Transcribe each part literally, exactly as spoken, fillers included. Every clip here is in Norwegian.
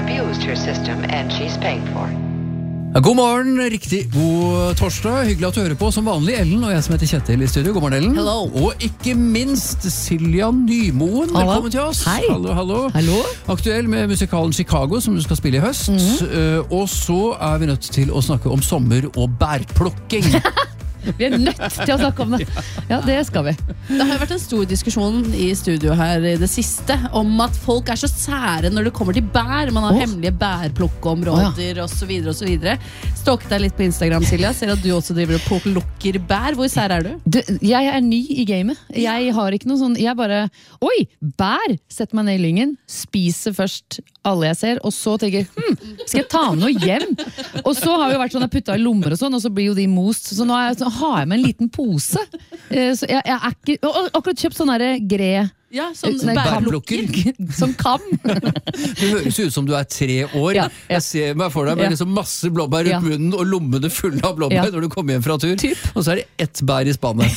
abused her system and she's paying for it. God morgen, riktig god torsdag. Hyggelig at du hører på som vanlig. Ellen og jeg som heter Kjetil i studio. God morgen, Ellen. Hello. Og ikke minst Silja Nymoen. Velkommen til oss. Hei. Hallo, hallo. Hallo. Aktuell med musikalen Chicago som du skal spille i høst. Mm-hmm. uh, og så er vi nødt til å snakke om sommer og bærplukking. Vi er nødt til å snakke om det. Ja, det skal vi. Det har vært en stor diskusjon i studio her i det siste om at folk er så sære når det kommer til bær. Man har oh. hemmelige bærplukkeområder oh, ja. og så videre og så videre. Stalket deg litt på Instagram, Silja. Ser at du også driver og plukker bær. Hvor sær er du? du? Jeg er ny i gamet. Jeg har ikke noe sånn, jeg bare, oi, bær! Setter meg ned i lyngen, spiser først alle jeg ser, og så tenker jeg, hm, skal jeg ta noe hjem? Og så har vi vært sånn, jeg puttet i lommer og sånn, og så blir jo de most. Så nå er jeg, så har jeg med en liten pose. Så jeg, jeg er ikke, og akkurat kjøpt sånn der gre, ja, sånn bærplukker. Som kam. Du høres ut som du er tre år. Ja, ja. Jeg ser meg for deg med ja. liksom masse blåbær rundt ja. munnen og lommene fulle av blåbær ja. når du kommer hjem fra tur. Typ. Og så er det ett bær i spannet.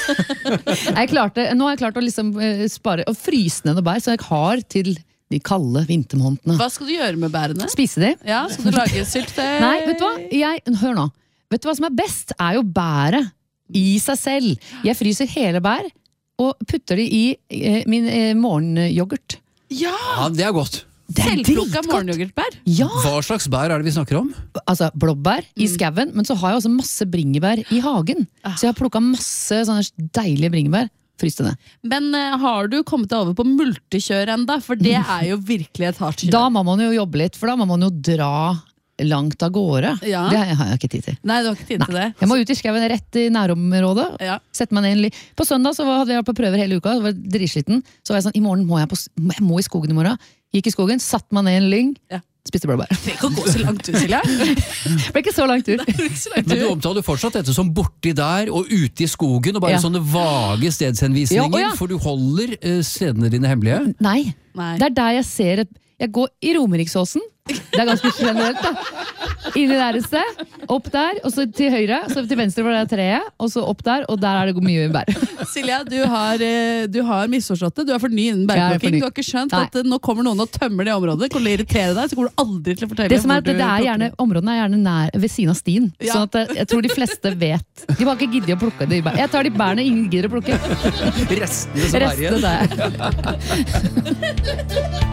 jeg klarte, nå har jeg klart å liksom uh, spare og fryse ned noe bær, så jeg har til de kalde vintermånedene. Hva skal du gjøre med bærene? Spise de. Ja, skal du lage syltetøy? Nei, vet du hva? Jeg, hør nå. Vet du hva som er best? Er jo bæret i seg selv. Jeg fryser hele bær og putter det i eh, min eh, morgenyoghurt. Ja! Ja, det er godt. Selvplukka morgenyoghurtbær? Ja! Hva slags bær er det vi snakker om? Altså, blåbær i skaven, men så har jeg også masse bringebær i hagen. Ah. Så jeg har plukket masse sånne deilige bringebær. Frystende. Men uh, har du kommet deg over på multekjør enda? For det er jo virkelig et hardt kjør. Da må man jo jobbe litt, for da må man jo dra langt av gårde. Ja. Det har jeg ikke tid til. Nei, du har ikke tid Nei. til det. Jeg må ut i skaven rett i nærområdet. Ja. Sette meg ned en li- På søndag så hadde jeg vært på prøver hele uka, så var jeg dritsliten. Så var jeg sånn, i morgen må jeg, på, jeg må i skogen i morgen. Gikk i skogen, satt meg ned i en lyng, ja. spiste blåbær. Det kan gå så langt ut, Silja. Det ble ikke så langt ut. Men du omtaler fortsatt dette som borti der og ute i skogen, og bare ja. sånne vage stedshenvisninger, ja, ja. for du holder uh, stedene dine hemmelige. Nei. Nei, det er der jeg ser et Jeg går i Romeriksåsen. Det er ganske generelt, da. Inni der et sted, opp der, og så til høyre, så til venstre hvor det er treet, og så opp der, og der er det mye bær. Silja, du har, du har misforstått det. Du er for ny innen bærplukking. Du har ikke skjønt Nei. at nå kommer noen og tømmer det området. Kommer til å irritere deg, så kommer du aldri til å fortelle det som er, hvor du det er gjerne, Områdene er gjerne nær, ved siden av stien, ja. sånn at jeg tror de fleste vet. De har ikke giddet å plukke de bær. Jeg tar de bærene ingen gidder å plukke. Restene som er igjen. Restene der.